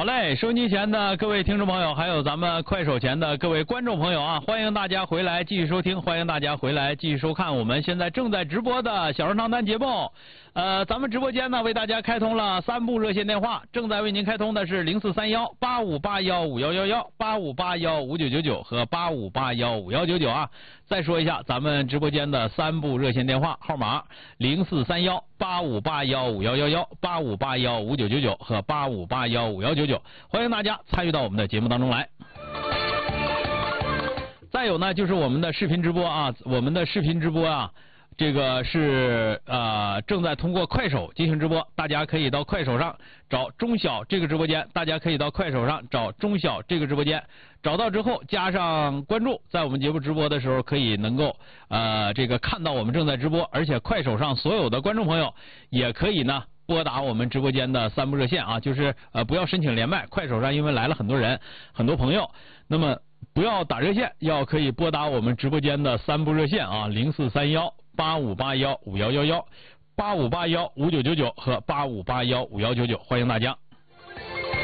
嘞，收音机前的各位听众朋友，还有咱们快手前的各位观众朋友啊，欢迎大家回来继续收听，欢迎大家回来继续收看我们现在正在直播的小人长谈节目。咱们直播间呢为大家开通了3部热线电话，正在为您开通的是043185815111、85815999和85815199啊。再说一下咱们直播间的3部热线电话号码：043185815111、85815999和85815199，欢迎大家参与到我们的节目当中来。再有呢，就是我们的视频直播啊，这个是正在通过快手进行直播，大家可以到快手上找中小这个直播间，找到之后加上关注，在我们节目直播的时候可以能够这个看到我们正在直播，而且快手上所有的观众朋友也可以呢拨打我们直播间的3部热线啊，就是不要申请连麦，快手上因为来了很多人很多朋友，那么不要打热线，可以拨打我们直播间的3部热线啊，043185815111、85815999和85815199，欢迎大家。